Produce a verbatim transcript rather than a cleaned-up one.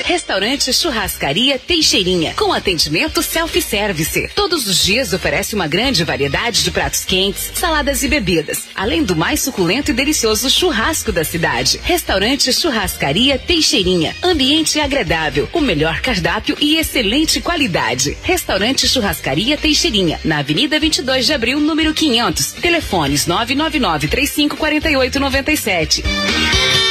Restaurante Churrascaria Teixeirinha, com atendimento self-service. Todos os dias oferece uma grande variedade de pratos quentes, saladas e bebidas, além do mais suculento e delicioso churrasco da cidade. Restaurante Churrascaria Teixeirinha, ambiente agradável, o melhor cardápio e excelente qualidade. Restaurante Churrascaria Teixeirinha, na Avenida vinte e dois de abril, número quinhentos. Telefones nove nove nove, três cinco quatro oito, nove sete.